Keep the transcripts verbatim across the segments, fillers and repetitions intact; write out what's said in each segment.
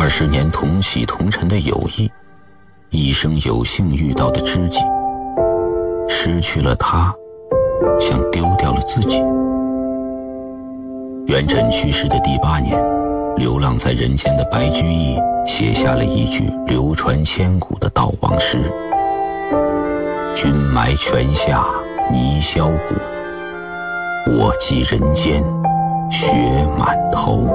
二十年同起同沉的友谊，一生有幸遇到的知己，失去了他，像丢掉了自己。元稹去世的第八年，流浪在人间的白居易写下了一句流传千古的悼亡诗：君埋泉下泥销骨，我寄人间雪满头。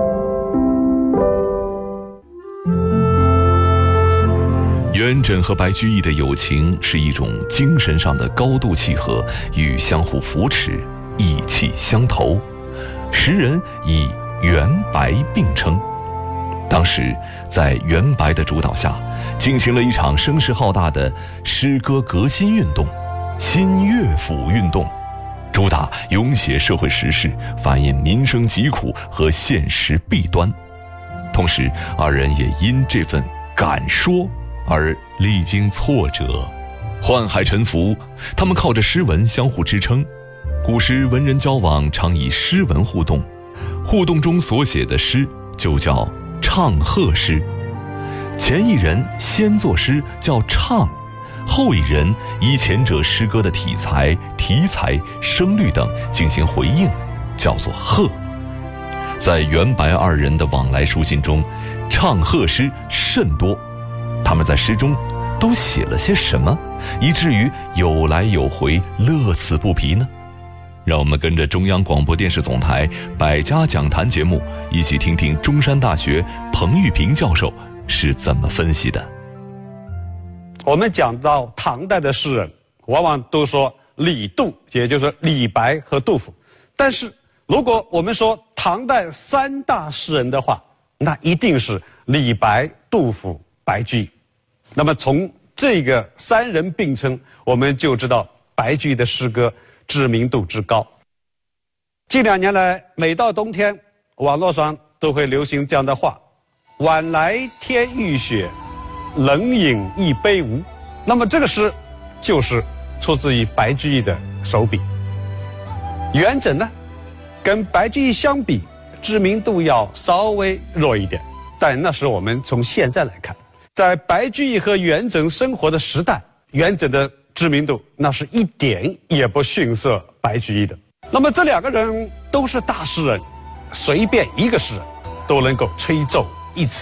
元稹和白居易的友情是一种精神上的高度契合与相互扶持，意气相投。时人以元白并称。当时在元白的主导下，进行了一场声势浩大的诗歌革新运动——新乐府运动，主打咏写社会时事，反映民生疾苦和现实弊端。同时，二人也因这份敢说而历经挫折，宦海沉浮，他们靠着诗文相互支撑。古时文人交往常以诗文互动，互动中所写的诗就叫唱和诗。前一人先作诗叫唱，后一人依前者诗歌的体裁、题材、声律等进行回应，叫做和。在元白二人的往来书信中，唱和诗甚多。他们在诗中都写了些什么，以至于有来有回，乐此不疲呢？让我们跟着中央广播电视总台百家讲坛节目，一起听听中山大学彭玉平教授是怎么分析的。 我们讲到唐代的诗人，往往都说李杜，也就是李白和杜甫。但是如果我们说唐代三大诗人的话，那一定是李白、杜甫、白居易。那么从这个三人并称，我们就知道白居易的诗歌知名度之高。近两年来，每到冬天，网络上都会流行这样的话：晚来天欲雪，冷饮一杯无。那么这个诗就是出自于白居易的手笔。元稹呢，跟白居易相比，知名度要稍微弱一点，但那是我们从现在来看，在白居易和元稹生活的时代，元稹的知名度那是一点也不逊色白居易的。那么这两个人都是大诗人，随便一个诗人都能够吹奏一词。